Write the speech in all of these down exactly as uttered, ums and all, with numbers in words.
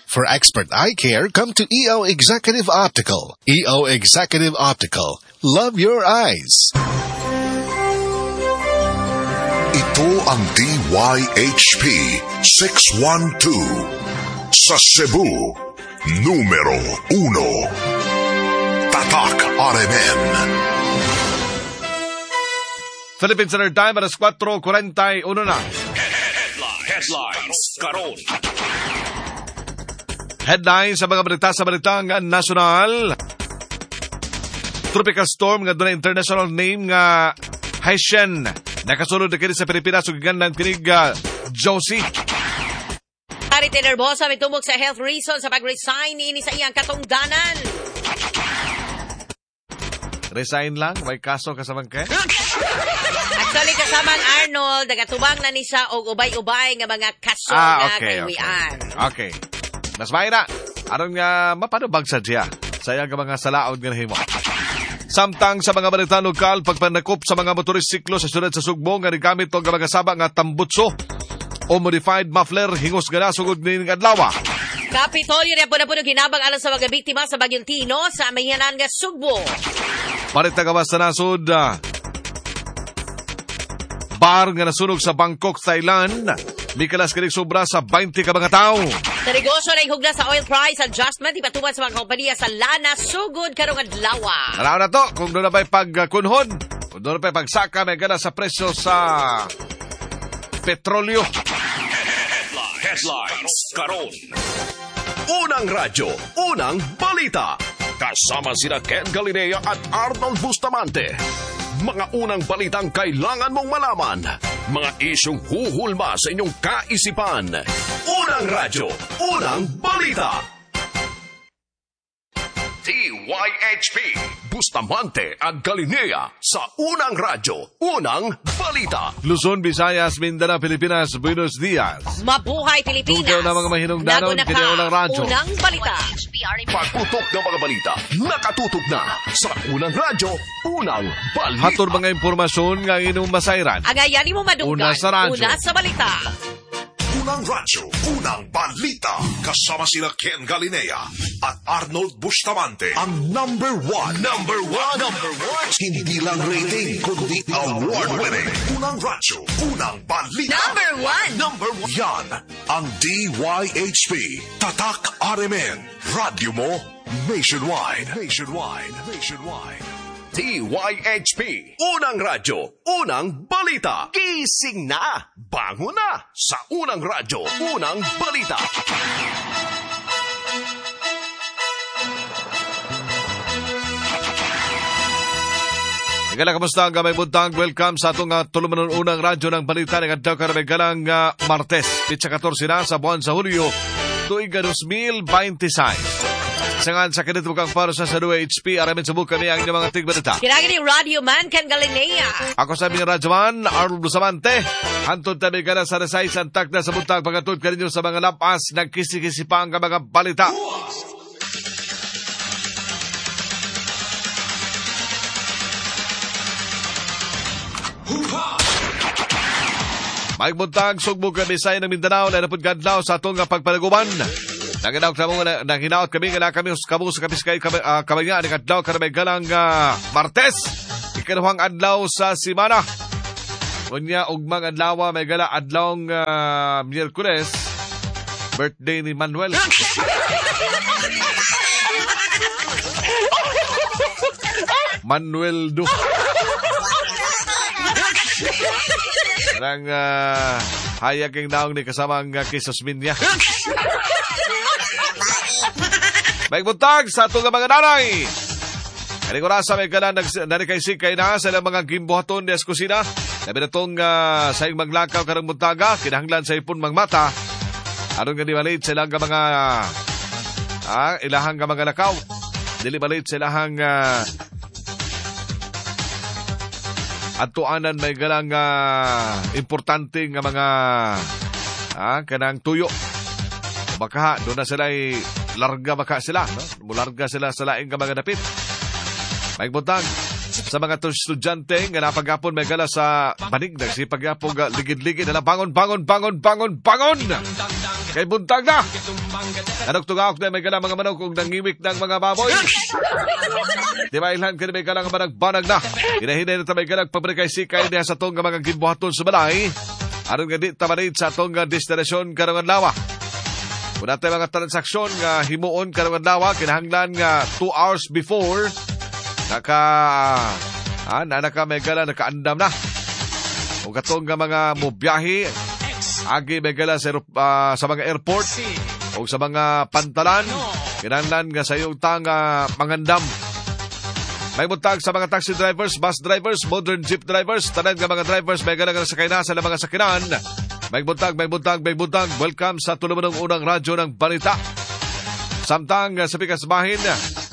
For expert eye care, come to E O Executive Optical. E O Executive Optical. Love your eyes. Ito ang D Y H P six one two. Sa Cebu, numero uno. Tatak R M N. Philippine Standard Time, alas four forty-one na. Headlines karon. Headlines sa mga balita sa balitang nasyonal. Tropical storm nga doon international name nga Haitian. Nakasunod na kini sa Pilipinas ug gigandang kinig uh, Josie. Ari tinerbosa mitumog sa health reason sa pag-resign ini sa iyang katungdanan. Resign lang? May kaso kasamang ka? Actually, kasamang Arnold, nagatubang na ni siya og ubay-ubay nga mga kaso ah, nga okay, kaywian. Okay. okay. Mas may na. Aron nga mapanubag sa diya. Saya nga mga salaod nga nahimo. Samtang sa mga balita lokal, pagpanakop sa mga motorisiklo sa syudad sa Sugbo nga nigamit og mga saba nga tambutso o modified muffler hingos gana sugod ni adlaw. Kapitolyo na po na po ginabang alang sa mga biktima sa Bagyong Tino sa Mayhanan nga Sugbo. Palit na gawas na nasod. Uh, bar nga nasunog sa Bangkok, Thailand. Mikalas kinig sobra sa twenty ka mga tao. Sa negosyo na ihugna sa oil price adjustment, ipatuman sa mga kompanya sa lana, sugod karong adlaw. Araw na to, kung doon na ba'y pagkunhon, kung doon na ba'y pagsaka, may gana sa presyo sa petrolyo. Headlines karon. Unang radyo, unang balita. Kasama sina Ken Galinea at Arnold Bustamante. Mga unang balitang kailangan mong malaman. Mga isyong huhulma sa inyong kaisipan. Unang radyo, unang balita. T Y H P, Bustamante at Galinea sa unang radyo, unang balita. Luzon, Visayas, Mindanao, Pilipinas, Buenos Dias. Mabuhay Pilipinas. Tungkol na mga mahinungdanon, kini unang radyo. Unang balita. Pagputok ng mga balita, nakatutok na sa unang radyo, unang balita. Hator mga impormasyon nga inyong masayran. Ang ayani mo madunggan. Una sa radyo. Una sa balita. Unang radyo, unang balita. Kasama sila Ken Galinea at Arnold Bustamante. Ang number one. Number one. Number one. Hindi lang rating, kundi award-winning. Unang radyo, unang balita. Number one. Number one. Yan ang D Y H P. Tatak R M N. Radyo mo nationwide. Nationwide. Nationwide. T Y H P, unang radyo, unang balita. Gising na, bangon na sa unang radyo, unang balita. Nagala, kamusta ang gamay buntang? Welcome sa itong uh, tulumanon unang radyo ng balita ng Adlaw Karabagalang uh, Martes, pitsa fourteen na sa buwan sa Hulyo, tuig twenty twenty-six. Sangan sa kanito kang para sa D Y H P, aramin sa buka kami ang inyong mga tigbalita. Kinagin yung Radio Man, Ken Galinea. Ako sa aming Radyo Man, Arnold Bustamante. Hantod tabi ka na sa resay, santak na sa buntang pagkatod ka ninyo sa mga lapas, nagkisi-kisi pa ang mga balita. May buntang, Sugbo kami sa ng Mindanao, na napod gadlaw sa atong pagpanaguban. Nanginaw kami, nanginaw kami, nga kami sa kamu sa kapiskay kabayan, ng adlaw karabay galang uh, Martes, ikaduhang adlaw sa simana. Unya, ugmang adlaw, may gala adlawng uh, Miyerkules, birthday ni Manuel. Manuel Do. Parang uh, hayag ang naong ni kasamang uh, kisos minya. May buntag sa itong mga nanay. Kanigurasa may ganan nanikaysik na sa ilang mga gimbuhaton des kusina. Sabi na itong uh, sa iyong maglakaw karang buntaga, kinahanglan sa ipon magmata. Anong nga di malit sa ilang mga ah, ilahang nga mga lakaw. Dili malit sa ilahang uh, atuanan may galang uh, importante nga mga ah, kanang tuyo. Baka doon na sila ay larga baka sila, no? Mularga sila sa laing ka mga dapit. May buntag sa mga estudyante nga napagapon may gala sa banig nagsipag yapong ligid-ligid na bangon, bangon, bangon, bangon, bangon! Kay buntag na. Anok tugawak na may galang mga manok kung nangiwik ng mga baboy. Di ba ilan ka na may galang banag-banag na. Hinahinay na may galang pabrikay sikay niya sa tong mga ginbuhaton sa balay. Aron nga di tamanid sa tong destinasyon karongan lawa. Kung natin mga transaksyon nga himuon karongan lawa, kinahanglan nga two hours before, naka, ah, na naka may galang nakaandam na. Kung katong nga mga mubiyahe, agi may gala sa, uh, sa mga airport o sa mga pantalan, kinahanglan nga sa iyong tang uh, mangandam. May buntag sa mga taxi drivers, bus drivers, modern jeep drivers, tanan nga mga drivers, may gala nga sakay na sa mga sakinan. May buntag, may buntag, may buntag. Welcome sa tulumanong unang radyo ng balita. Samtang uh, sa pikas bahin,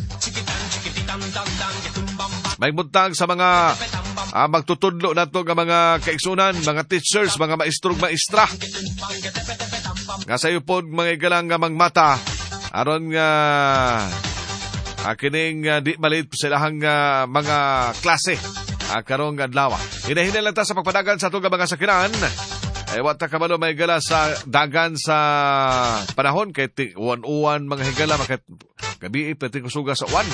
may buntag sa mga Ah, magtutudlo na ito ng mga kaigsunan, mga teachers, mga maestrong maestra. Nga sa iyo po, mga igalang nga mangmata, aron nga ah, kining uh, di malit silahang uh, mga klase ah, karong adlaw. Hinahinay lang ta sa pagpadagan sa itong mga sakinan. Eh, wata ka malo may gala sa dagan sa panahon, kay uwan-uwan mga higala, makit gabi pati kusuga sa uwan.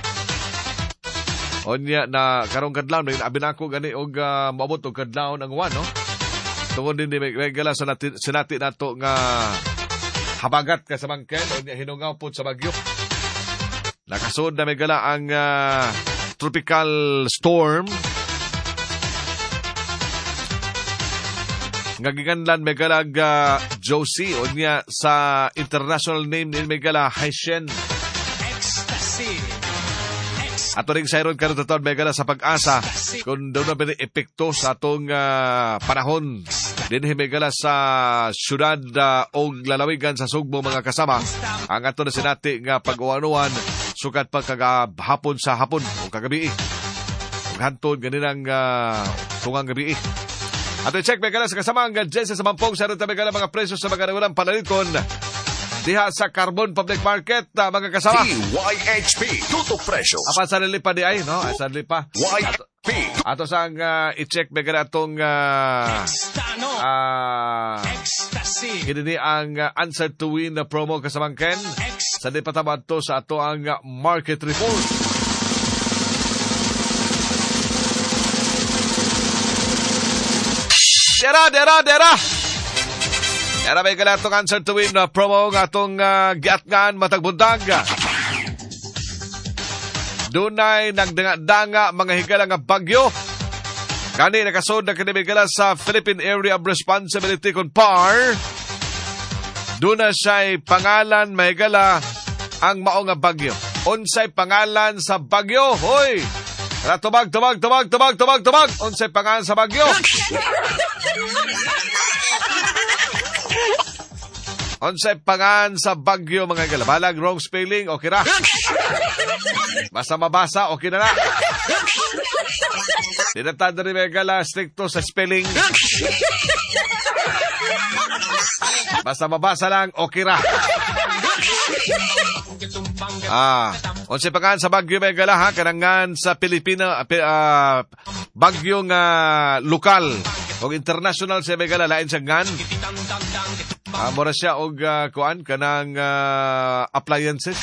Onya na karong kadlaw no abi nako gani og uh, maabot og kadlaw ang uwan no. Tungod din may regala sa nati, sinati nato nga habagat ka sa mangken onya hinungaw pud sa bagyo. Nakasud na may gala ang uh, tropical storm. Ngagiganlan may gala uh, Josie onya sa international name ni may gala Haitian ato ring sayron karon taton may gala sa pag-asa kung doon na ba epekto sa atong uh, panahon din may gala sa syudad uh, o lalawigan sa Sugbo mga kasama ang ato na sinati nga pag-uwanuan sukat pa kagahapon sa hapon o kagabi ug hanton ganinang uh, tungang gabi ato check may gala sa kasama ang Jesse sa Mampong sayron ta may gala mga presyo sa mga nagulang panaliton diha sa Carbon Public Market, uh, mga kasama. D Y H P, tutok presyo. Apa sa nilipa di ay, no? Ay, sa nilipa. Y H P. Ato sang uh, i-check may gana itong uh, uh, hindi ang uh, answer to win na promo kasamang Ken. Sa di patamad to sa ato ang uh, market report. Dera, dera, dera! Yara may kala itong answer to win na promo ng atong uh, giatngan matagbuntag. Dunay nagdanga-danga mga higala nga bagyo. Kani nakasod na kinimigala sa Philippine Area of Responsibility kung P A R. Duna siya'y pangalan mahigala ang mao nga bagyo. Unsay pangalan sa bagyo? Hoy! Tubag, tubag, tubag, tubag, tubag, tubag! Unsay pangalan sa bagyo? Unsay pangan sa bagyo mga higala. Balag wrong spelling, okay ra. Basta mabasa, okay na na. Dinatanda rin mga higala, stricto sa spelling. Basta mabasa lang, okay ra. Ah, unsay pangan sa bagyo mga higala ha, kanangan sa Pilipina, uh, bagyong uh, lokal o international sa mga higala, lain sa ngan. Ah, mura siya og uh, kuan kanang uh, appliances.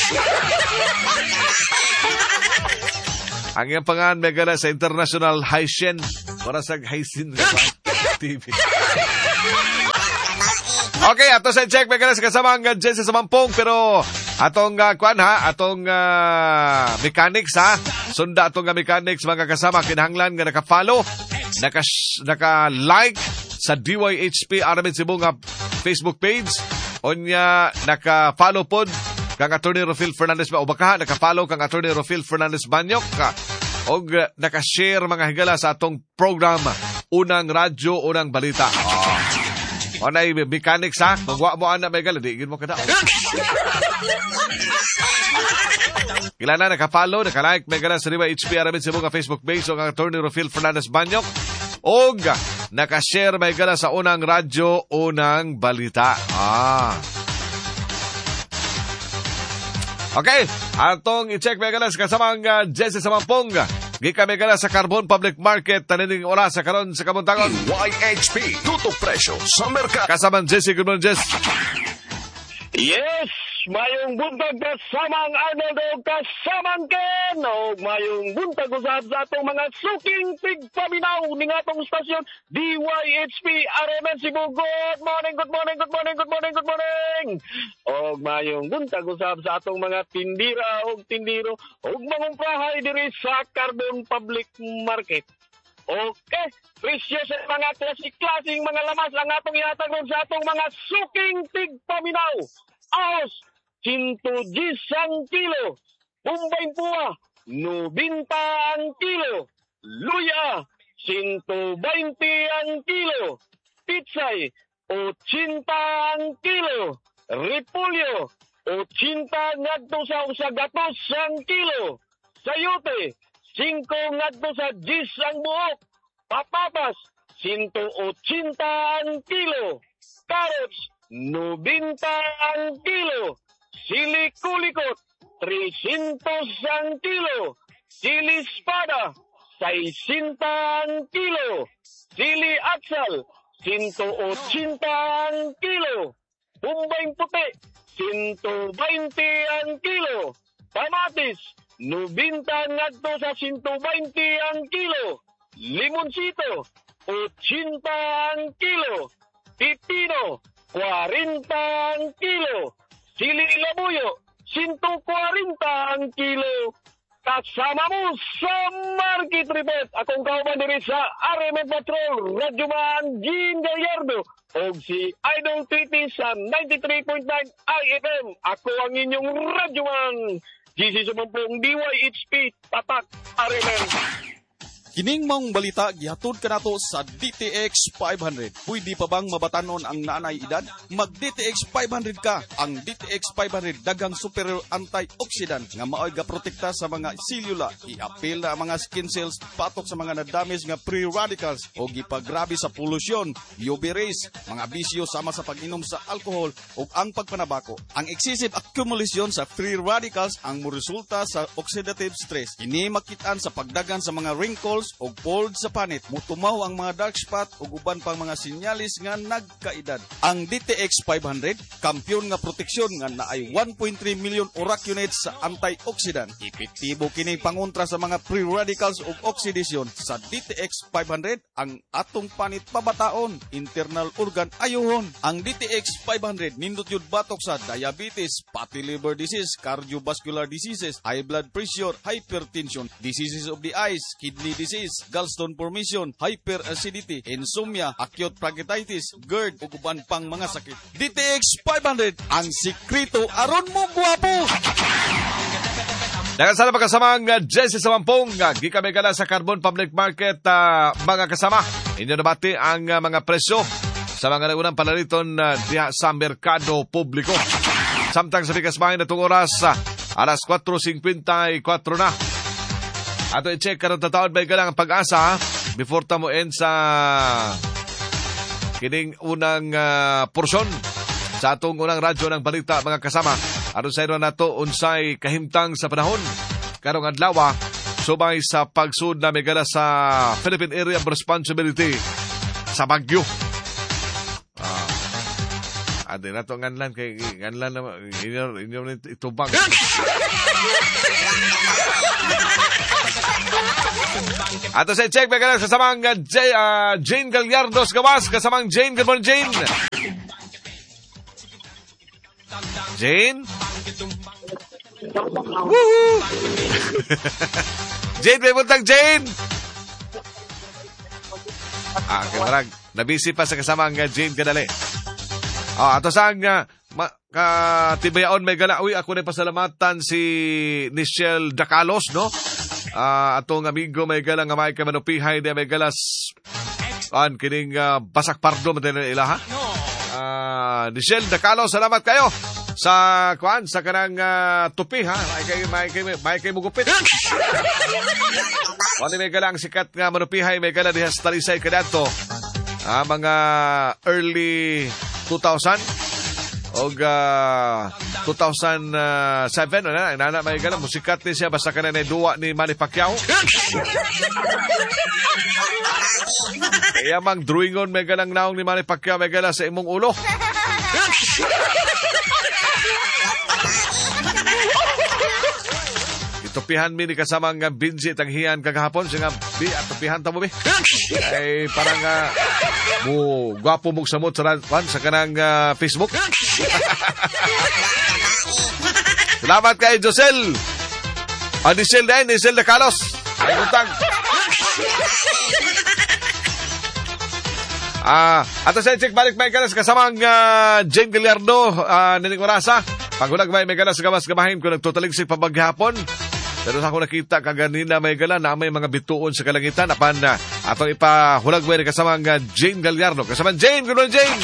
Ang iyang pangan may gala sa international Haitian. Mura sa Haitian T V. Okay, ato sa check may gala sa kasamang Jesse sa Mampong pero atong uh, kuan ha, atong uh, mechanics ha. Sunda atong uh, mechanics mga kasama kinahanglan nga naka-follow, naka naka-like sa D Y H P Armin Cebu nga Facebook page. Onya naka-follow pod kang Attorney Rofil Fernandez ba o baka naka-follow kang Attorney Rofil Fernandez Banyok ka og naka-share mga higala sa atong program Unang Radyo, Unang Balita. Oh. O na mechanics ha. Kung wa mo ana may higala, di mo kada. Kila na naka-follow, naka-like may higala sa D Y H P Armin Cebu nga Facebook page o kang Attorney Rofil Fernandez Banyok. Og naka-share may gala sa Unang Radyo, Unang Balita. Ah. Okay, atong i-check may gala sa kasamang uh, Jesse sa Mampong. Gika may gala sa Carbon Public Market, tanining oras sa karon sa Kabuntagon. Y H P, tutok presyo sa merkado. Kasamang Jesse, good morning, Jess. Yes, mayong buntag kasamang Arnold o kasamang Ken o mayong buntag usab sa atong mga suking tigpaminaw ning atong stasyon D Y H P R M N Cebu. Good morning, good morning, good morning, good morning, good morning. O mayong buntag usab sa atong mga tindira o tindiro o mangumprahay diri sa Carbon Public Market. Okay, presyo sa mga klasik-klasing mga lamas ang atong ihatag sa atong mga suking tigpaminaw. Aos, sinto ang kilo. Bumbay pua, nubinta ang kilo. Luya, sinto bainti ang kilo. Pitsay, ochenta ang kilo. Repolyo, ochenta ngadto sa usagatos ang kilo. Sayote, singko ngadto sa dis ang buhok. Patatas, sinto ochenta ang kilo. Carrots, nubinta ang kilo. Sili kulikot, trescientos ang kilo. Sili espada, saisinta ang kilo. Sili atsal, sinto ochenta ang kilo. Bumbay puti, sinto bainti ang kilo. Kamatis, nubinta ngadto sa sinto bainti ang kilo. Limonsito, ochenta ang kilo. Pipino, kwarenta ang kilo. Sili labuyo, sinto kwarenta ang kilo. Kasama mo sa Market Report. Akong kauban diri sa R M N Patrol, Radyoman Jean Gallardo. O si Idol T T sa ninety-three point nine I F M. Ako ang inyong Radyoman. G C Sumumpong D Y H P, Tatak, R M N. Kining mong balita gihatod kanato sa D T X five hundred. Pwede pa bang mabatanon ang nanay edad? Mag D T X five hundred ka. Ang D T X five hundred daghang superior antioxidant nga maoy gaprotekta sa mga selula, i-apil na mga skin cells, patok sa mga na-damage nga free radicals o gipagrabe sa polusyon, U V rays, mga bisyo sama sa pag-inom sa alcohol o ang pagpanabako. Ang excessive accumulation sa free radicals ang moresulta sa oxidative stress. Kini makitaan sa pagdagan sa mga wrinkles o bald sa panit, mutumaw ang mga dark spot o uban pang mga sinyalis nga nagkaedad. Ang D T X five hundred, kampyon nga proteksyon nga naay one point three million oracunates sa antioxidant. Epektibo kini pangontra sa mga free radicals o oxidation. Sa D T X five hundred, ang atong panit pabataon, internal organ ayohon. Ang D T X five hundred nindot yun batok sa diabetes, fatty liver disease, cardiovascular diseases, high blood pressure, hypertension, diseases of the eyes, kidney disease, gallstone formation, hyperacidity, insomnia, acute pancreatitis, GERD, ug uban pang mga sakit. D T X five hundred, ang sikreto aron mo guwapo. Dagan sana pagkasamang uh, Jesse Samampong, uh, gikami ka na sa Carbon Public Market, uh, mga kasama. Inyo nabati ang uh, mga presyo sa mga nagunang palariton uh, diha sa merkado publiko. Samtang sa bigas mahin na itong oras, uh, alas four fifty-four na. Ato i-check karong tataon ba ang pag-asa before tamo end sa kining unang uh, porsyon sa atong unang radyo ng balita, mga kasama. Aron sa ino nato unsay kahimtang sa panahon karong adlaw subay sa pagsud na megala sa Philippine Area of Responsibility sa Baguio. Ah, ade nato nganlan kay nganlan na inyo inyo itubang. Ato sa check megala sa samang uh, J, uh, Jane Gallardo gawas kasamang Jane. Good morning, Jane. Jane? Woohoo! Jane, may buntag, Jane! Ah, kamarag. Nabisi pa sa kasamang uh, Jane kadali. Ah, ato sang uh, ma- katibayaon may gala. Uy, ako na pasalamatan si Nichelle Dacalos, no? Ah, atong amigo may gala nga may kamanupihay na may galas an kining uh, basak pardo madala ilaha. Ah, Nichelle Dacalos, salamat kayo sa kuan sa kanang uh, tupi ha. May kay may kay may kay mugupit. Wala may gala ang sikat nga manupihay may gala diha sa Talisay kadto. Ah, mga early two thousand og uh, two thousand seven na na may gala musikat ni siya basta kanang duwa ni Manny Pacquiao. Kaya mang drawingon may galang naong ni Manny Pacquiao may gala sa imong ulo. Itupihan mi ni kasamang nga binsi tanghian kagahapon siya nga bi at tupihan ta mo bi. Ay parang uh, mo gwapo mo samot sa ran sa kanang uh, Facebook. Salamat kay Josel. Ah, Nisel din, Nisel de Carlos. Ay utang. Ah, ato sa check balik may kanas kasamang uh, Jane Gallardo uh, nining orasa. Pagulag may may kanas gamas gamahin ko nagtutaligsik pabaghapon. Pero sa ako nakita kaganina may gala na may mga bituon sa kalangitan apan na uh, atong ipahulag may kasamang uh, Jane Gallardo. Kasamang Jane, good morning Jane.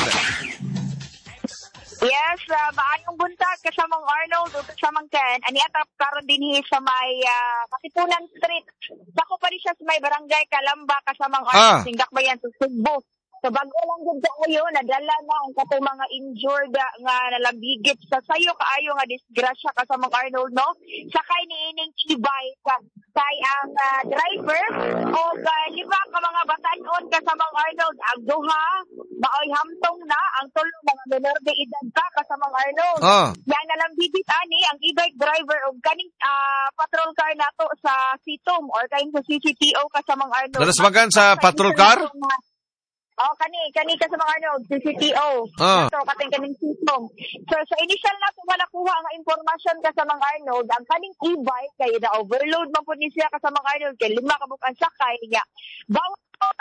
Yes, uh, maayong buntag kasamang Arnold o kasamang Ken. Ani atap karon dinhi sa may uh, Katipunan Street. Dako pa rin siya sa may barangay Kalamba kasamang Arnold. Ah. Sindak ba yan sa Cebu. So bago lang gud sa ayo nadala na ang katong mga injured uh, nga nalambigit sa sayo kaayo nga disgrasya kasamang Arnold no. Sakay niining e-bike uh, kay ang uh, driver o uh, lima ka mga batan-on kasamang Arnold ang duha maoy hamtong na ang tulo mga menor de edad pa kasamang Arnold. Ah. Yang nalambigit ani ang e-bike driver og kaning uh, patrol car nato sa Sitom or kaning sa C C T O kasamang Arnold. Nalasmagan sa patrol car? Oh, kani, kani ka sa mga ano, C C T O. Ah. Ito, kating kaning sistem. So, sa initial na kung nakuha ang impormasyon ka sa mga Arnold, ang kaning e-bike, kaya na-overload man po ni siya ka sa mga Arnold, kaya lima ka bukang sakay niya. Bawat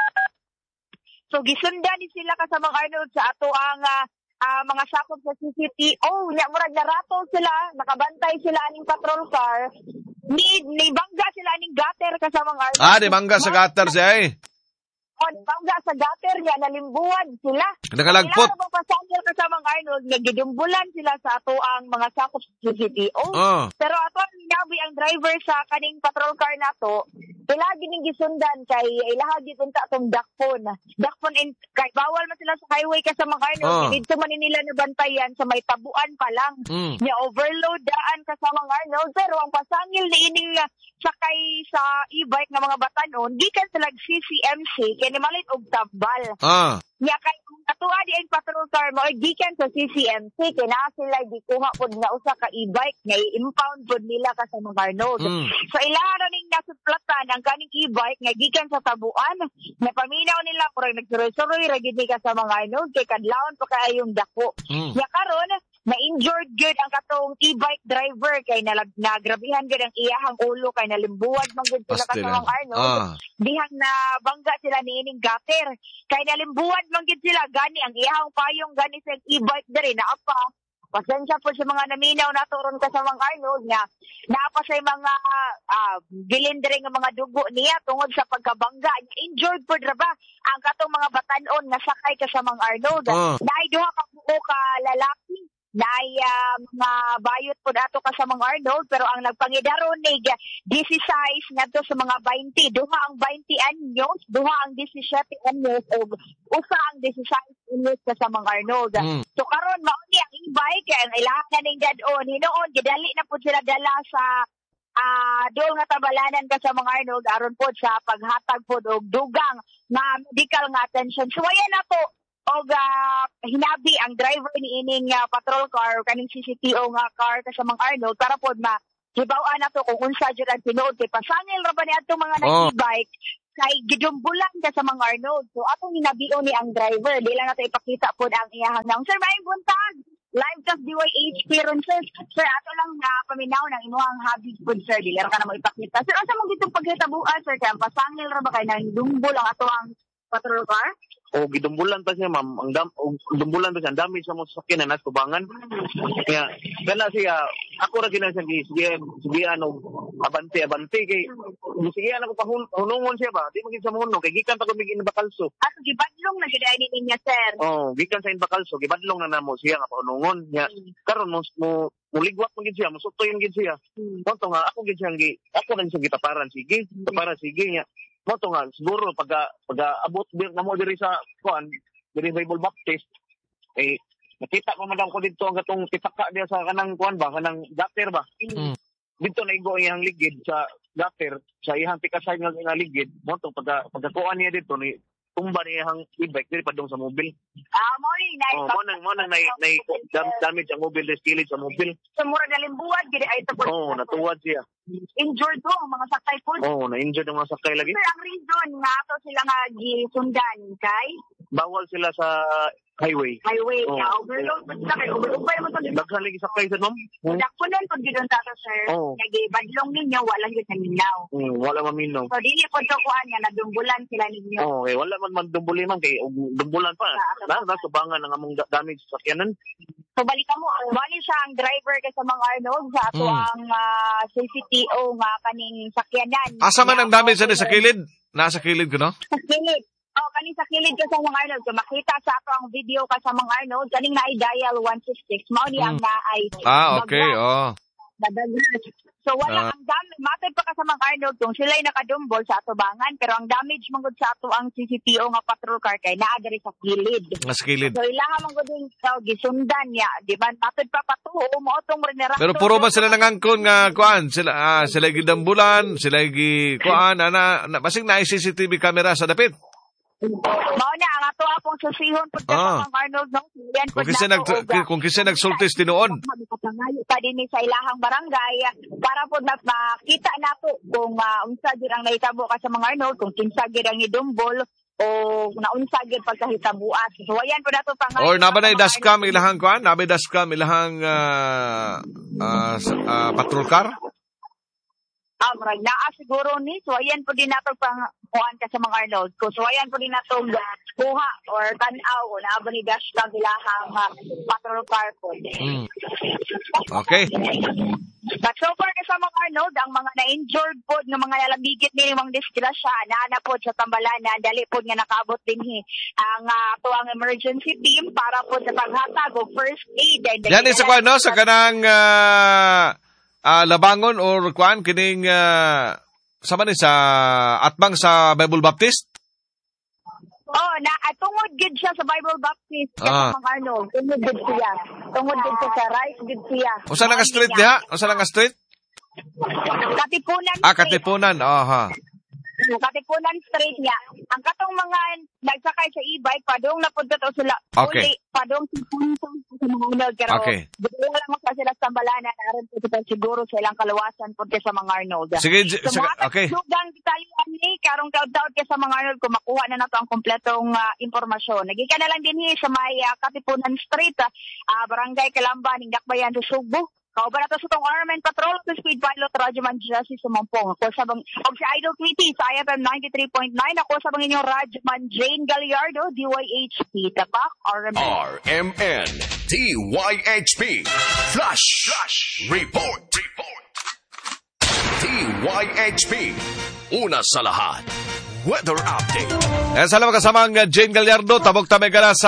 so, gisundan ni sila ka sa mga Arnold sa ato ang uh, uh, mga sakop sa C C T O. Nya, murag naratol sila, nakabantay sila aning patrol car, ni, ni bangga sila aning gutter ka sa mga Arnold. Ah, di bangga sa gutter siya eh. O, bangga sa gutter niya, nalimbuhan sila. Nakalagpot. Kailangan mong pasangil ka sa mga Arnold, nagdidumbulan sila sa ato ang mga sakop sa C C T O. Ah. Pero ato ang hinabi ang driver sa kaning patrol car nato, ilagi ning gisundan kay ilahagi punta atong dakpon. Dakpon in kay bawal man sila sa highway ka sa mga Arnold, Ah. dito man nila nabantayan sa may tabuan pa lang. Mm. Nya overload daan ka sa mga Arnold, pero ang pasangil ni ining uh, sakay sa e-bike nga mga batanon, gikan sila C C M C kay ni malit og tambal. Ah. Nya kay atuwa di ang patrol car mo gikan sa C C M C kay na sila gikuha pod nga usa ka e-bike nga i-impound pod nila ka sa mga Arnold. Mm. So ilahara ning nasuplatan ang kaning e-bike nga gikan sa tabuan. Na paminaw nila murag nagsuroy-suroy ra gid ni ka sa mga Arnold kay kadlawon pa kaayong dako. Mm. Nya karon na-injured good ang katong e-bike driver kay nalag nagrabihan gud ang iyahang ulo kay nalimbuwad man gud sila ka sa Pastilan. mga Arnold. Ah. Dihang na bangga sila niining gutter. Kay nalimbuwad man gid sila gani ang iyahang payong gani sa e-bike diri na apa. Pasensya po sa mga naminaw na turon ka sa mga Arnold nga naapa sa mga uh, gilindre nga mga dugo niya tungod sa pagkabangga. Injured po ba ang katong mga batanon nga sakay ka sa mga Arnold. Ah. Dahil duha ka buo ka lalaki Nay uh, mga bayot po dato ka sa mga Arnold pero ang nagpangidaron ni sixteen ngadto sa mga twenty duha ang twenty anyos duha ang seventeen anyos ug usa ang sixteen anyos ka sa mga Arnold. Mm. So karon mao ni ang e-bike kay ang ilahan na ning dad-on hinuon gidali na pud sila dala sa ah uh, doon nga tabalanan ka sa mga Arnold aron po sa paghatag po og dugang na medical nga attention. So ayan na to og uh, hinabi ang driver ni ining uh, patrol car kaning C C T O nga car ka sa mga Arnold para pod ma hibaw-an na to kung unsa jud ang tinuod kay pasangil ra ba ni adtong mga Oh. nag-e-bike kay gidumbulan ka sa mga Arnold. So atong hinabion ni ang driver di lang nato ipakita pod ang iyahang nang sir maayong buntag live test D Y H clearances sir ato lang na uh, paminaw ng imuhang hobbies pod sir dili ra ka na mo ipakita sir asa mo gitong paghitabuan sir kay ang pasangil ra ba kay nang dumbol ang ato ang patrol car. O gidumbulan pa siya ma'am ang dam o dumbulan pa siya ang dami sa mga sasakyan na nasa tubangan kaya kana siya ako ra gina siya sige sige ano abante abante kay sige ana ko pahunungon siya ba di magin sa muno kay gikan ta ko mig Bakalso Ato gibadlong na gid ni ninya sir. oh gikan sa Bakalso gibadlong na namo siya nga pahunungon nya karon mo mo muligwat mo gid siya musutoy gid siya monto nga ako gid siya gi ako lang siya gitaparan sige taparan sige nya moto nga siguro pag pag abot dir na mo diri sa kuan diri Bible Baptist eh nakita ko madam ko dito ang gatong tipaka dia sa kanang kuan ba kanang gutter ba Mm. dito na igo iyang ligid sa gutter sa ihang pikasay nga nga ligid moto pag pagkuan niya dito ni tumba niyang e-bike diri padung sa mobil. Ah, morning na. Oh, mo nang mo nang nay nay dam- damage ang mobil, skillet sa mobil. Sa mura galimbuan, gini ay ito po. Oh, natuwad siya. Injured po ang mga sakay po. Oh, na-injured ang mga sakay lagi. Sir, ang reason nga ato sila nga gisundan kay Bawal sila sa highway. highway. Oh. Kaya overload po sila kay overubay mo to. Daghan lagi sakay sa ma'am. Hmm. Dakpunan po gidon tato, sir. Oh. Nagibadlong ninyo, walang yun naminaw. Hmm, wala maminaw. So, dili po ito kuhan nga, nadumbulan sila ninyo. Oh, eh wala man man dumbuli man kay og dumbulan pa. Na nasubangan ang among da- damage sa sakyanan. So, balikan mo, bali siya ang driver kay sa mga Arnold sa ato Mm. ang ah, C C T O nga kaning sakyanan. Asa man ang damage sa sa kilid? Nasa kilid ko, no? Sa kilid. Oh, kaning sa kilid ka sa mga Arnold. Kung makita sa ato ang video ka sa mga Arnold, kaning na ay dial one sixty-six. Mao ni ang na ay Ah, okay, oh. dadagdag. So, wala Ah. ang damage. Matay pa ka sa mga Arnold kung sila'y nakadumbol sa atubangan. Pero ang damage mong sa ato ang C C T O nga patrol car kay naagari sa kilid. Nasa kilid. So, ilaha mong guding so, gisundan niya. Di ba? Matay pa patuho mo itong rinera. Pero puro ba sila nangangkon nga kuan? Sila ah, sila gidambulan, sila gi kuan ana na, basig na C C T V camera sa dapit. Mao na ang ato akong susihon pud ka Ah. sa mga Arnold no. Yan Kung kasi nag kung kasi nagsultis tinuod. Magpapangayo pa din sa ilahang barangay para po na makita nato kung uh, unsa gid ang nahitabo ka sa mga Arnold, kung kinsa gid ang idumbol o naunsa gid pagkahitabuas. So ayan po nato pangayo. Or nabanay dashcam ilahang kuan, nabay dashcam ilahang ah, ah, sa- ah, patrol car. Ah, marag naa siguro ni. So ayan po din nato pang kuan ka sa mga Arnold. So, so ayan po din nato kuha or tan-aw o naabo ni dash ka ilahang uh, patrol car po. Mm. Okay. But so far sa mga Arnold, ang mga na-injured po ng mga lalabigit ni mga disgrasya, naana po sa Tambalana, dali po nga nakabot din hi ang uh, tuwang emergency team para po sa paghatag o first aid. And Yan isa kuan no sa kanang ah, ah, labangon or kuan kining uh, sa man ni sa atbang sa Bible Baptist. Oh, na at tungod gid siya sa Bible Baptist kay Ah. mga Arnold. Tungod gid siya. Tungod gid siya sa right gid siya. Usa na ka street diha? Usa na ka street? Katipunan. Ah, Street. Katipunan. Aha. Katipunan Street niya. Ang katong mga nagsakay sa e-bike, padong napunta to sila. Okay. Uli, padong si punto sa mga Arnold. Pero Okay. bigla lang mo pa sila sa Tambalana. Naroon po sila siguro sa ilang kalawasan punta sa mga Arnold. Sige, j- So, sige, mga okay. sugang Italian ni, karong taon-taon ka sa mga Arnold, kung makuha na nato ang kompletong ah, impormasyon. Naging ka na lang din hi sa may ah, Katipunan Street, ah, ah, Barangay Calamba, ning Dakbayan sa Subo. Kauban na to sa itong Armen Patrol, sa Speed Pilot, Radyo Man Jesse Sumampong. Ako sa bang, o si Idol Tweety sa I F M ninety-three point nine. Ako sa bang inyong Radyo Man Jane Gallardo, D Y H P, Tapak, R M N. R M N D Y H P Flash Flash Report Report D Y H P una sa lahat Weather Update. Eh, salamat kasamang uh, Jane Gallardo. Tabok tamay ka na sa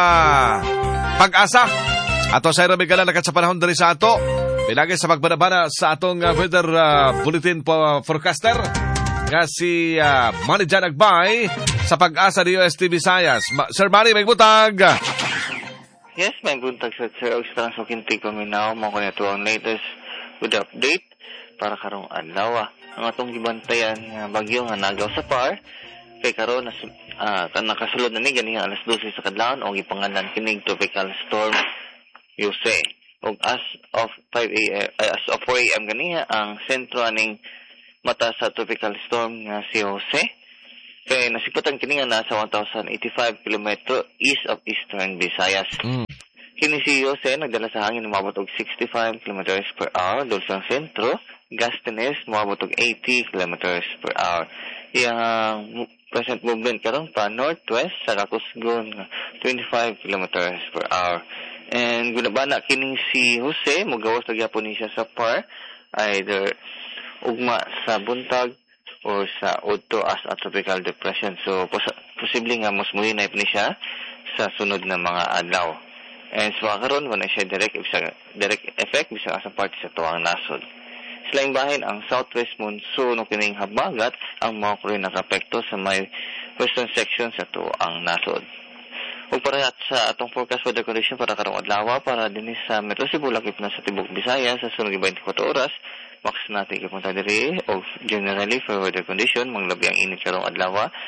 Pag-asa. Ato sa irami ka na nakat sa panahon dari sa ato. Pinagay sa pagbanabana sa atong uh, weather uh, bulletin po, forecaster. Nga si uh, Manny Jan Agbay sa Pag-asa ni U S T Visayas. Ma- Sir Manny, may butag. Yes, may buntag sa Sir Augustan sa Kinti Paminaw. Mga kanito ang latest with update para karong adlaw. Ang atong gibantayan nga bagyo nga nagaw sa par. Kay karon nas uh, nakasulod na ni gani alas dose sa kadlawon o gipangalan kining tropical storm Jose. Og as of five a m ay, as of four a m ganiha ang sentro aning mata sa tropical storm nga si Jose. Kay nasipatan kini nga nasa one thousand eighty-five kilometers east of eastern Visayas. Mm. Kini si Jose nagdala sa hangin umabot og sixty-five kilometers per hour dul sa sentro. Gastenes umabot og eighty kilometers per hour. Iyang present movement karon pa northwest sa Rakusgon twenty-five kilometers per hour. And gunabana kining si Jose mogawas na gyapon ni siya sa par either ugma sa buntag o sa udto as a tropical depression. So pos- posible nga mas muhinay ni siya sa sunod na mga adlaw. And sa so, karon wala siya direct direct effect bisag asa parte sa tuwang nasod. Silang bahin ang southwest monsoon o kining habagat ang mga kuri nakapekto sa may western section sa tuwang nasod. O para sa atong forecast weather condition para karong adlaw para dinhi sa Metro Cebu lakip na sa tibok Bisaya sa sunod twenty-four oras max natin kapunta diri o generally for weather condition manglabi ang init karong adlaw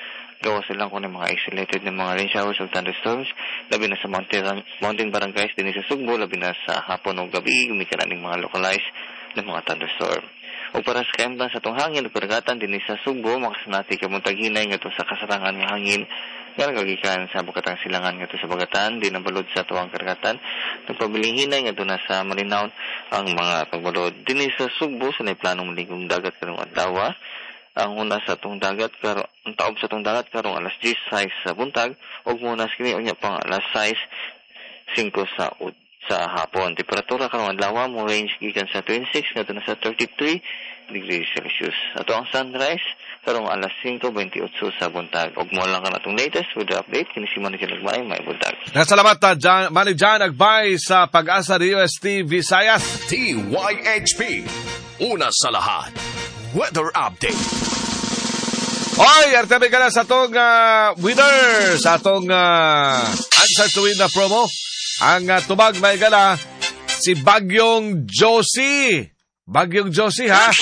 gawa silang kung mga isolated ng mga rain showers o thunderstorms, labi na sa mountain, mountain barangays din sa Sugbo, labi na sa hapon o gabi, gumika na ng mga localized ng mga thunderstorm. O para sa kaimban sa itong hangin o pergatan din sa Sugbo, makasanati ka mong taghinay nga ito sa kasarangan ng hangin, nga nagagikan sa bukatang silangan nga ito sa bagatan, di nabalod sa tuwang karagatan, nagpabiling hinay nga ito na sa Malinaw ang mga pagbalod. Din sa Sugbo, sa naiplanong maligong dagat karong adlaw, ang una sa itong dagat, karo, ang taob sa itong dagat karong alas diyes sa buntag, o muna sa kini, unya pang alas sais, singko sa ud sa hapon. Temperatura karong adlaw mo range gikan sa twenty-six ngadto na sa thirty-three degrees Celsius. Ato ang sunrise karong alas singko twenty-eight sa buntag. Og mo lang kana atong latest weather update kini si Manny Nagbay may buntag. Nasalamat ta Jan, Manny Jan Nagbay sa Pag-asa D O S T Visayas. T Y H P. Una sa lahat. Weather update. Oy, artemi ka na sa itong uh, winner, sa itong uh, answer to win na promo. Ang uh, tubag may gala, si Bagyong Josie. Bagyong Josie, ha?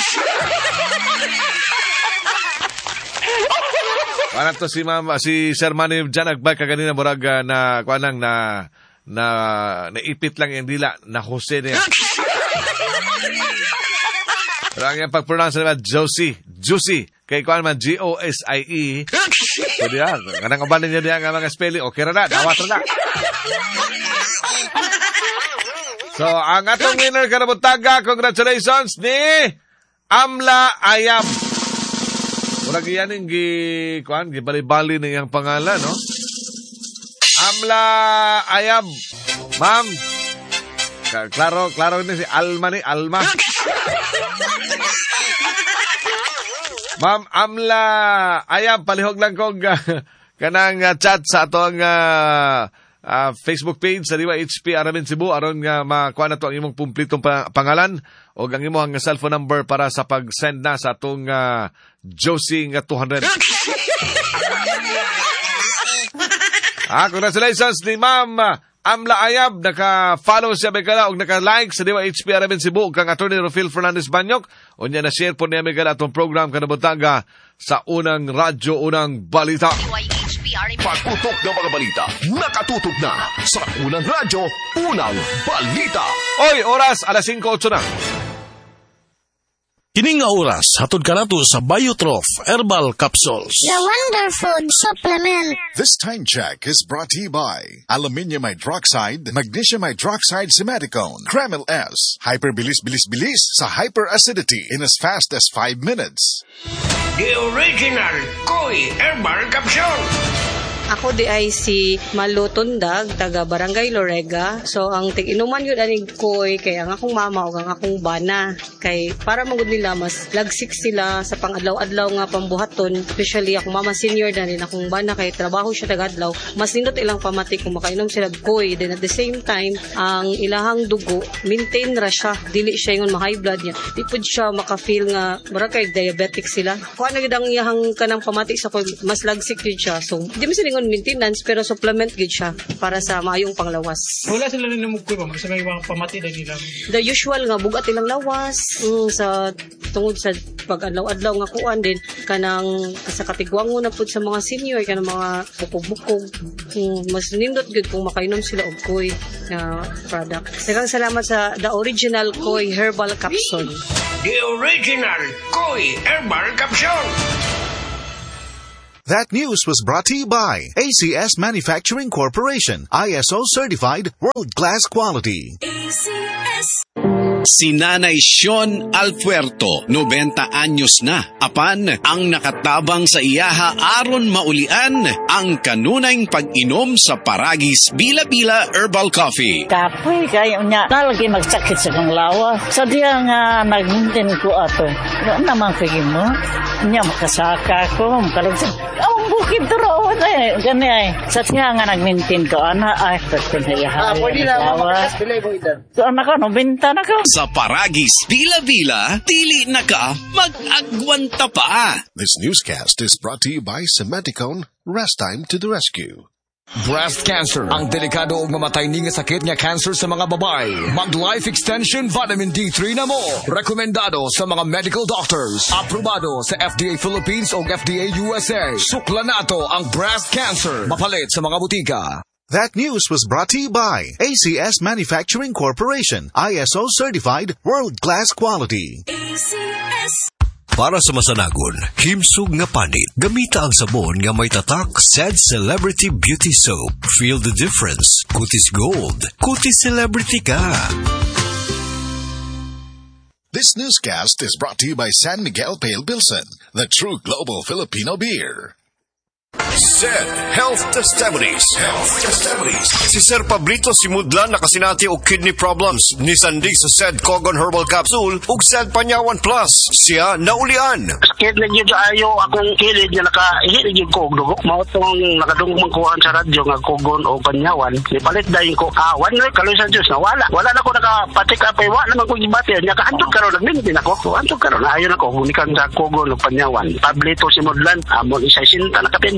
Parang to si Mama, si Sir Manny dyan, nagbay ka ganina, murag uh, na, kuha lang, na, na, naipit lang yung dila, na Jose niya. Pero ang yung pag-pronounce naman, Josie. Josie. Kay kuha naman, G O S I E. Pwede yan. Kanang kabanin niya diyan ang mga spelling. Okay na na. Dawat na na. So, ang atong winner karabutaga, congratulations ni Amla Ayam. Murag yan yung gi, kuhan, gibali-bali na yung pangalan, no? Amla Ayam. Ma'am. Klaro, klaro ni si Alma ni Alma. Ma'am Amla Ayam, palihog lang kong uh, kanang uh, chat sa atong uh, uh, Facebook page sa D Y H P Aramin Cebu aron nga makuha na to ang imong kumplitong pa- pangalan o ang imong cellphone number para sa pag-send na sa atong uh, Josie nga two hundred. Ah, congratulations ni Ma'am Amla Ayab, naka-follow siya Megala o naka-like sa D Y H P Aramin Cebu kang Attorney Rufil Fernandez Banyok o niya na-share po niya Megala itong program kanabutaga sa unang radyo, unang balita. Pagputok ng mga balita, nakatutok na sa unang radyo, unang balita. Oy, oras, alas singko otso na. Kining nga oras, hatod ka nato sa Biotrof Herbal Capsules. The Wonder Food Supplement. This time check is brought to you by Aluminium Hydroxide, Magnesium Hydroxide Simaticone, Kremil S, Hyperbilis-bilis-bilis sa hyperacidity in as fast as five minutes. The original Koi Herbal Capsule. Ako di ay si Malu Tundag, taga Barangay Lorega. So, ang tig-inuman yun aning koy, kay ang akong mama o ang akong bana. Kay para magod nila, mas lagsik sila sa pang-adlaw-adlaw nga pambuhaton. Especially akong mama senior na rin, akong bana, kay trabaho siya taga-adlaw. Mas nindot ilang pamati kung makainom sila koy. Then at the same time, ang ilahang dugo, maintain ra siya. Dili siya yung ma-high blood niya. Di po siya maka-feel nga, mara kay diabetic sila. Kung ano yun ang iyahang kanang pamati sa koy, mas lagsik yun siya. So, di mo siningon maintenance pero supplement gid siya para sa maayong panglawas. Wala sila rin namugkoy ba? Sa may mga pamati na nila. The usual nga bugat ilang lawas mm, sa tungod sa pag-adlaw-adlaw nga kuan din kanang sa katigwango na pud sa mga senior kanang mga bukog-bukog. Mm, mas nindot gid kung makainom sila og koy na product. Daghang salamat sa the original Koi Herbal Capsule. The original Koi Herbal Capsule. That news was brought to you by A C S Manufacturing Corporation, I S O certified, world-class quality. A C S. Si Nanay Sean Alpuerto, ninety anyos na. Apan, ang nakatabang sa iyaha aron maulian ang kanunayng pag-inom sa Paragis Bila-Bila Herbal Coffee. Kapoy kayo niya, nalagi magsakit sa kang lawa. Sa diya nga nag-maintain ko ato. Ano naman kayo mo? Niya makasaka ko, makalagsan. Ang bukid turo eh. Gani ay. Sa diya nga nag-maintain ko, ana ay, pwede na iyaha. Ah, pwede na, pilay mo idan. So, anak ko, no, binta na ko. Sa Paragis Bila-Bila, dili na ka mag-agwanta pa. This newscast is brought to you by Simaticone, Rest Time to the Rescue. Breast cancer, ang delikado ug mamatay ni nga sakit nga cancer sa mga babae. Mag Life Extension Vitamin D three na mo. Rekomendado sa mga medical doctors. Aprobado sa F D A Philippines ug F D A U S A. Sukla nato ang breast cancer. Mapalit sa mga butika. That news was brought to you by A C S Manufacturing Corporation, I S O certified, world-class quality. A C S. Para sa masanagon, himsog nga panit, gamita ang sabon nga may tatak said Celebrity Beauty Soap. Feel the difference. Kutis Gold. Kutis Celebrity ka. This newscast is brought to you by San Miguel Pale Pilsen, the true global Filipino beer. Said Health Testimonies. Health Testimonies. Si Sir Pablito Simudlan nakasinati og kidney problems ni Sandig sa Said Cogon Herbal Capsule ug Said Panyawan Plus. Siya naulian. Sakit na yun ayo akong kilid nga nakahilig yung kog dugo. Mao tong nakadungog man kuhan sa radyo nga Cogon o Panyawan. Nipalit dayon ko ah one week kaloy sa Diyos na wala. Wala na ko nakapatik apay wa naman ko gibati. Nya kaantog karon nagmintin ako. Antog karon ayo na ko hunikan sa Cogon o Panyawan. Pablito Simudlan amon isa sinta nakapin.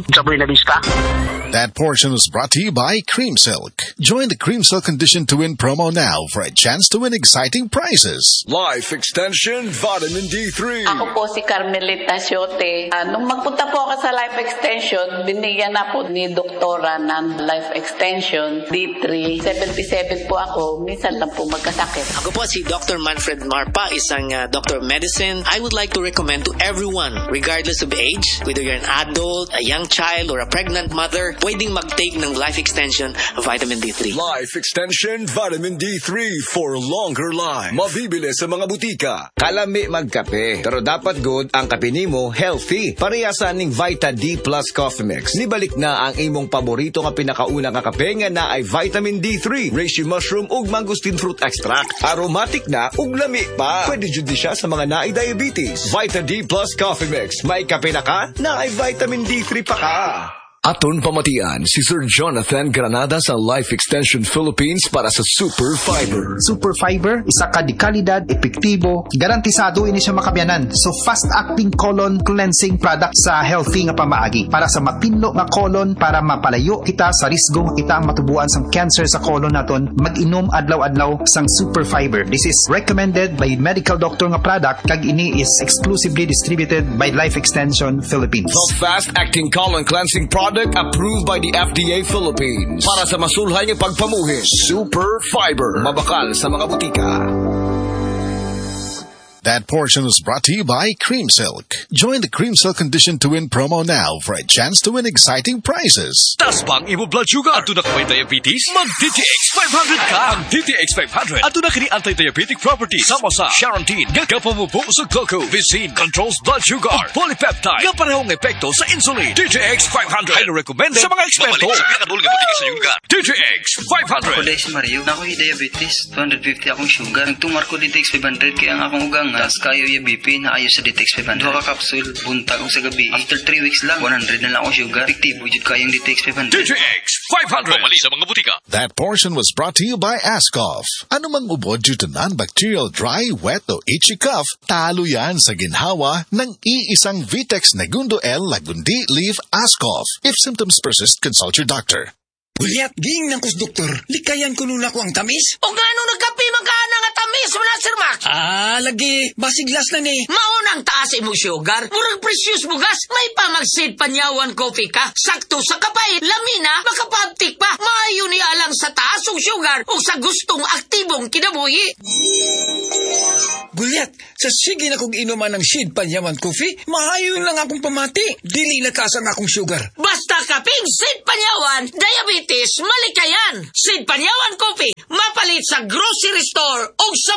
That portion was brought to you by Cream Silk. Join the Cream Silk Condition to Win promo now for a chance to win exciting prizes. Life Extension Vitamin D three. Ako po si Carmelita Siote. Uh, nung magpunta po ako sa Life Extension, binigyan na po ni Doktora ng Life Extension D three. seventy-seven po ako. Minsan lang po magkasakit. Ako po si Doctor Manfred Marpa, isang uh, Doctor of Medicine. I would like to recommend to everyone, regardless of age, whether you're an adult, a young child, or a pregnant mother, pwedeng mag-take ng Life Extension Vitamin D three. Life Extension Vitamin D three for longer life. Mabibili sa mga butika. Kalami magkape, pero dapat good ang kape nimo healthy. Parehasan ning Vita D Plus Coffee Mix. Nibalik na ang imong paborito nga pinakauna nga kape nga na ay Vitamin D three, reishi mushroom ug mangosteen fruit extract. Aromatic na ug lami pa. Pwede jud siya sa mga naay diabetes. Vita D Plus Coffee Mix. May kape na ka, na ay Vitamin D three pa ka. Aton pamatian si Sir Jonathan Granada sa Life Extension Philippines para sa Super Fiber. Super Fiber, isa ka di kalidad, epektibo, garantisado ini siya makabiyanan. So fast-acting colon cleansing product sa healthy nga pamaagi para sa mapinlo nga colon para mapalayo kita sa risgo kita ang matubuan sang cancer sa colon naton. Mag-inom adlaw-adlaw sang Super Fiber. This is recommended by medical doctor nga product kag ini is exclusively distributed by Life Extension Philippines. The fast-acting colon cleansing product approved by the F D A Philippines para sa masulhay ng pagpamuhi. Super Fiber. Mabakal sa mga butika. That portion was brought to you by Cream Silk. Join the Cream Silk Condition to Win promo now for a chance to win exciting prizes. Tas bang imo blood sugar? Ato na may diabetes? Mag-D T X five hundred ka! Ang D T X five hundred. Ato na kini anti-diabetic properties. Sama sa Charantine. Gagapamupo sa glucose. Vicine controls blood sugar. O polypeptide. Nga parehong epekto sa insulin. D T X five hundred. Ay recommended sa mga eksperto. D T X five hundred. Ako si Mario. Ako yung diabetes. two hundred fifty akong sugar. Nagtumar ko D T X five hundred kaya ang akong ugang tas kayo yung B P na ayos sa D T X five hundred. Duha ka kapsul, buntag ko sa gabi. After three weeks lang, one hundred na lang akong sugar. Fiktibo jud kayong D T X five hundred. D T X five hundred. Pumali sa mga butika. That portion was brought to you by Ascoff. Ano mang ubod due to non-bacterial dry, wet o itchy cough, talo yan sa ginhawa ng iisang Vitex Negundo L Lagundi Leaf Ascoff. If symptoms persist, consult your doctor. Uliat, ging ng kus doktor, likayan ko nula ko ang tamis. O nga nung nagkapi magkana nga tamis mo na, Sir Max? Ah, lagi, basiglas na ni. Maunang taas mo sugar, murang precious bugas, may pamagsid panyawan coffee ka, sakto sa kapait, lamina, makapabtik pa, maayo ni alang sa taas o sugar o sa gustong aktibong kinabuhi. Gulyat, sa sige na kong inuman ng Sid Panyaman Coffee, maayo lang akong pamati. Dili natasan akong sugar. Basta kaping Sid Panyawan, diabetes, malikayan. Sid Panyawan Coffee, mapalit sa grocery store o sa